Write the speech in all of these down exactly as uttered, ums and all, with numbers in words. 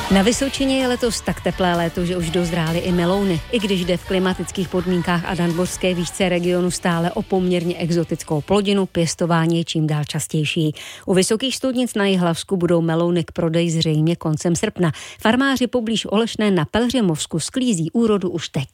Na Vysočině je letos tak teplé léto, že už dozrály i melouny. I když jde v klimatických podmínkách a nadmořské výšce regionu stále o poměrně exotickou plodinu, pěstování je čím dál častější. U Vysokých Studnic na Jihlavsku budou melouny k prodeji zřejmě koncem srpna. Farmáři poblíž Olešné na Pelhřimovsku sklízí úrodu už teď.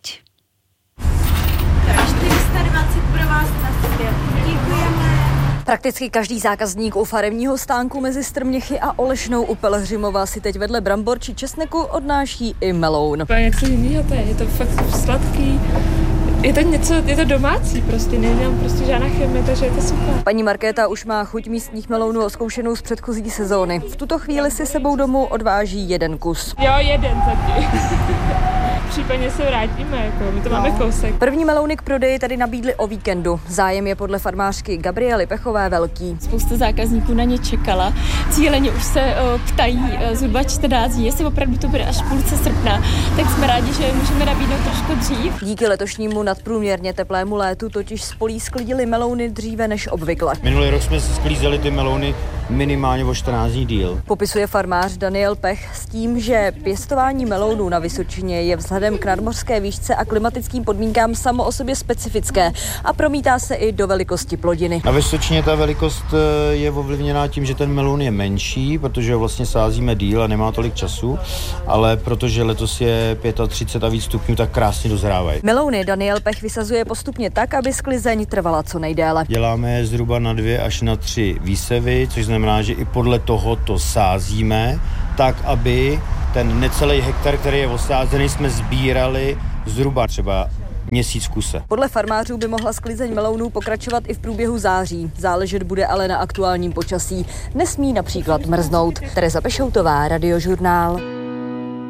čtyři dvacet pro vás na svět. Děkujeme. Prakticky každý zákazník u faremního stánku mezi Strměchy a Olešnou u Pelhřimova si teď vedle brambor či česneku odnáší i meloun. Jak se jiného to je, je to fakt sladký. Je to něco, je to domácí prostě, není tam prostě žádná chemie, takže je to super. Paní Markéta už má chuť místních melounů odzkoušenou z předchozí sezóny. V tuto chvíli si sebou domů odváží jeden kus. Jo, jeden taky. Případně se vrátíme, jako my to no. máme kousek. První melouny k prodeji tady nabídli o víkendu. Zájem je podle farmářky Gabriely Pechové velký. Spousta zákazníků na ně čekala. Cíleně už se o, ptají o, zhruba čtrnáct dní, jestli opravdu to bude až v půlce srpna. Tak jsme rádi, že můžeme nabídnout trošku dřív. Díky letošnímu nadprůměrně teplému létu totiž z polí sklidili melouny dříve než obvykle. Minulý rok jsme sklízeli ty melouny minimálně o čtrnáct dní díl. Popisuje farmář Daniel Pech s tím, že pěstování melounů na Vysočině je vzhledem k nadmořské výšce a klimatickým podmínkám samo o sobě specifické a promítá se i do velikosti plodiny. Na Vysočině ta velikost je ovlivněná tím, že ten meloun je menší, protože ho vlastně sázíme díl a nemá tolik času, ale protože letos je třicet pět a víc stupňů, tak krásně dozrávají. Melouny Daniel Pech vysazuje postupně tak, aby sklizeň trvala co nejdéle. Děláme zhruba na dvě až na tři výsevy, což znamená, že i podle toho to sázíme, tak aby ten necelý hektar, který je osázený, jsme sbírali zhruba třeba měsíc v kuse. Podle farmářů by mohla sklizeň melounů pokračovat i v průběhu září. Záležet bude ale na aktuálním počasí. Nesmí například mrznout. Tereza Pešoutová, Radiožurnál.